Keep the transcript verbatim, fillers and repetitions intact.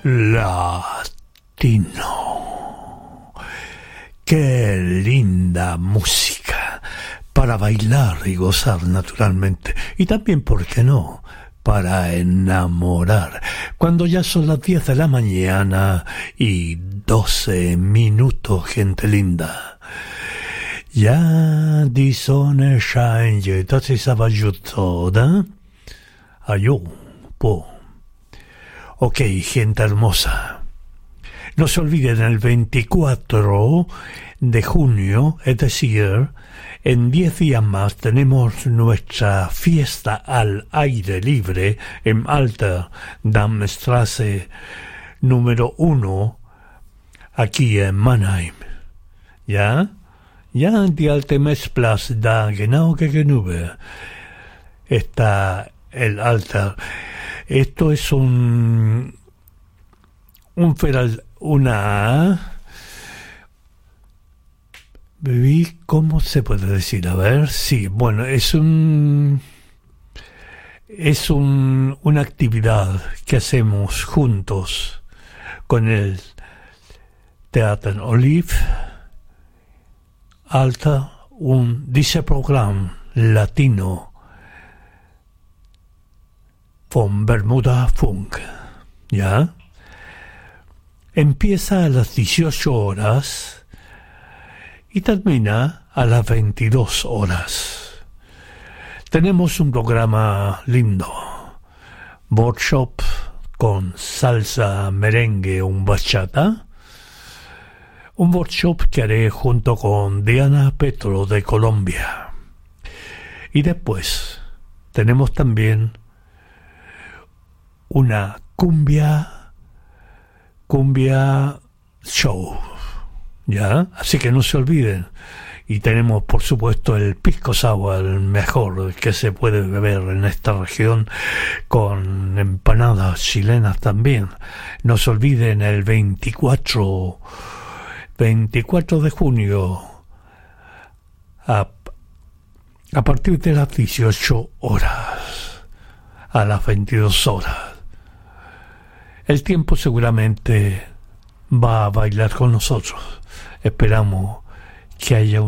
Latino. Qué linda música para bailar y gozar naturalmente. Y también, ¿por qué no?, para enamorar. Cuando ya son las diez de la mañana y doce minutos, gente linda. Ya di sole scende, tazzi sabagiuto, da? Ayú, po. Ok, gente hermosa. No se olviden, el veinticuatro de junio, es decir, en diez días más, tenemos nuestra fiesta al aire libre en Alta Damstrasse número uno, aquí en Mannheim. ¿Ya? Ya die alte Messplatz da genau gegenüber está el altar. Esto es un... un feral, una... ¿Cómo se puede decir? A ver, sí, bueno, es un... es un, una actividad que hacemos juntos con el Teatro Olive Alta, un dice programa latino von Bermuda Funk, ¿ya? Empieza a las dieciocho horas y termina a las veintidós horas. Tenemos un programa lindo, workshop con salsa, merengue, un bachata, un workshop que haré junto con Diana Petro de Colombia. Y después tenemos también una cumbia, cumbia show, ¿ya? Así que no se olviden. Y tenemos, por supuesto, el pisco sour, el mejor que se puede beber en esta región, con empanadas chilenas también. No se olviden, el veinticuatro de junio, a, a partir de las dieciocho horas, a las veintidós horas. El tiempo seguramente va a bailar con nosotros. Esperamos que haya